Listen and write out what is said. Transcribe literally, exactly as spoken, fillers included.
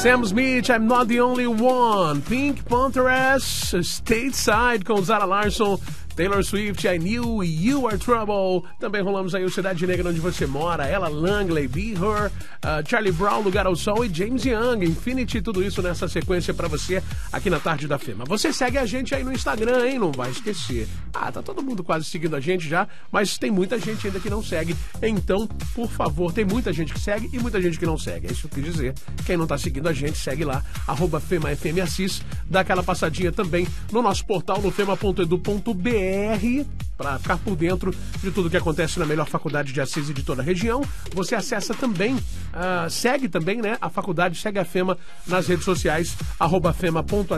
Sam Smith, I'm Not the Only One. Pink Panthers, Stateside com Zara Larsson. Taylor Swift, I Knew You Are Trouble. Também rolamos aí o Cidade Negra, Onde Você Mora, Ella Langley, Be Her, uh, Charlie Brown, Lugar ao Sol e James Young, Infinity, tudo isso nessa sequência pra você aqui na Tarde da Fema. Você segue a gente aí no Instagram, hein? Não vai esquecer. Ah, tá todo mundo quase seguindo a gente já, mas tem muita gente ainda que não segue. Então, por favor, tem muita gente que segue e muita gente que não segue. É isso que eu quis dizer. Quem não tá seguindo a gente, segue lá, arroba FemaFMAssis. Dá aquela passadinha também no nosso portal, no fema ponto edu ponto br, para ficar por dentro de tudo que acontece na melhor faculdade de Assis e de toda a região. Você acessa também, uh, segue também, né, a faculdade, segue a Fema nas redes sociais, arroba fema ponto